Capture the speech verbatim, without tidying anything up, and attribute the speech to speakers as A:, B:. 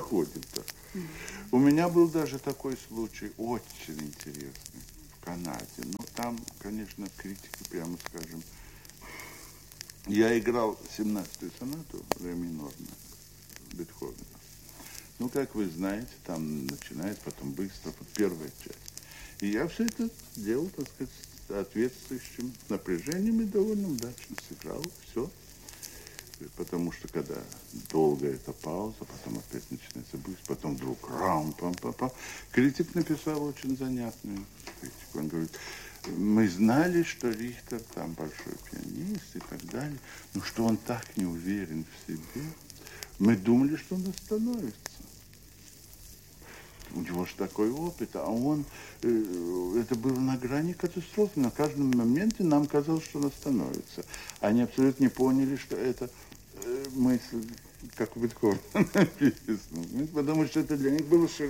A: доходит. Да. У меня был даже такой случай, очень интересный, в Канаде. Ну, там, конечно, критики, прямо скажем. Я играл семнадцатую сонату ре минорную Бетховена. Ну, как вы знаете, там начинает потом быстро, вот первая часть. И я все это делал, так сказать, с соответствующим напряжением и довольно удачно сыграл. Все. Потому что когда долгая эта пауза, потом опять начинается быстро, потом вдруг рам пам пам пам Критик написал очень занятную критику. Он говорит, мы знали, что Рихтер там большой пианист и так далее, но что он так не уверен в себе. Мы думали, что он остановится. У него же такой опыт, а он, э, это было на грани катастрофы. На каждом моменте нам казалось, что он остановится. Они абсолютно не поняли, что это э, мысль, как у Бетховена написано. Потому что это для них было